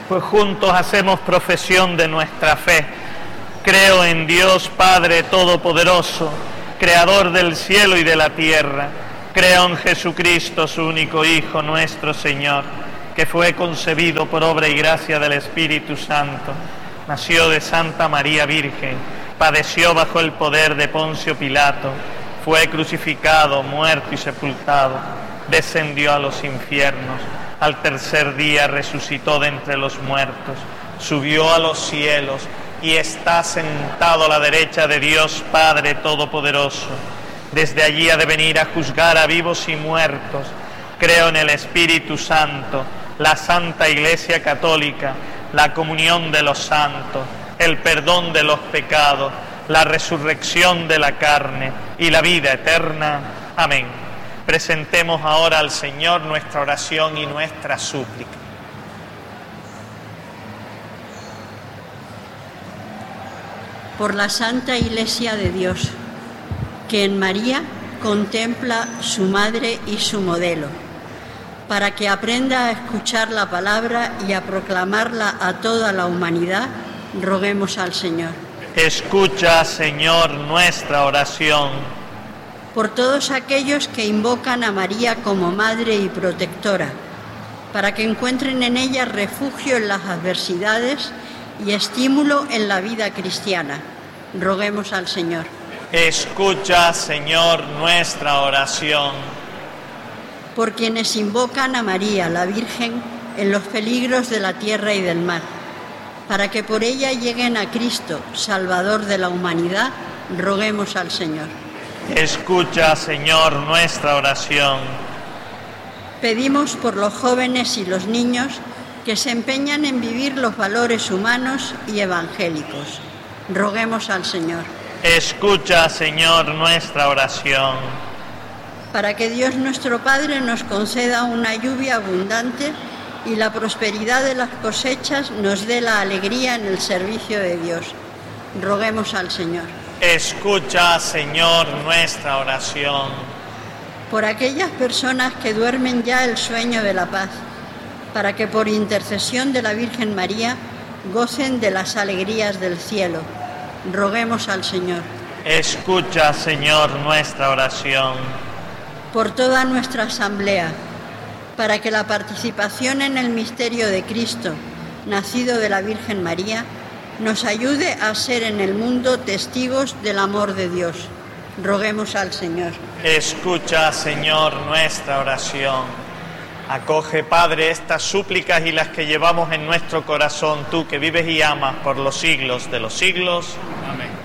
pues juntos hacemos profesión de nuestra fe. Creo en Dios Padre Todopoderoso, Creador del cielo y de la tierra. Creo en Jesucristo, su único Hijo, nuestro Señor, que fue concebido por obra y gracia del Espíritu Santo. Nació de Santa María Virgen, padeció bajo el poder de Poncio Pilato, fue crucificado, muerto y sepultado, descendió a los infiernos, al tercer día resucitó de entre los muertos, subió a los cielos y está sentado a la derecha de Dios Padre Todopoderoso. Desde allí ha de venir a juzgar a vivos y muertos. Creo en el Espíritu Santo, la Santa Iglesia Católica, la comunión de los santos, el perdón de los pecados, la resurrección de la carne y la vida eterna. Amén. Presentemos ahora al Señor nuestra oración y nuestra súplica. Por la Santa Iglesia de Dios, que en María contempla su madre y su modelo, para que aprenda a escuchar la palabra y a proclamarla a toda la humanidad, roguemos al Señor. Escucha, Señor, nuestra oración. Por todos aquellos que invocan a María como madre y protectora, para que encuentren en ella refugio en las adversidades y estímulo en la vida cristiana, roguemos al Señor. Escucha, Señor, nuestra oración. Por quienes invocan a María, la Virgen, en los peligros de la tierra y del mar, para que por ella lleguen a Cristo, Salvador de la humanidad, roguemos al Señor. Escucha, Señor, nuestra oración. Pedimos por los jóvenes y los niños que se empeñan en vivir los valores humanos y evangélicos. Roguemos al Señor. Escucha, Señor, nuestra oración. Para que Dios nuestro Padre nos conceda una lluvia abundante y la prosperidad de las cosechas nos dé la alegría en el servicio de Dios. Roguemos al Señor. Escucha, Señor, nuestra oración. Por aquellas personas que duermen ya el sueño de la paz, para que por intercesión de la Virgen María gocen de las alegrías del cielo. Roguemos al Señor. Escucha, Señor, nuestra oración. Por toda nuestra asamblea, para que la participación en el misterio de Cristo, nacido de la Virgen María, nos ayude a ser en el mundo testigos del amor de Dios. Roguemos al Señor. Escucha, Señor, nuestra oración. Acoge, Padre, estas súplicas y las que llevamos en nuestro corazón, tú que vives y amas por los siglos de los siglos. Amén.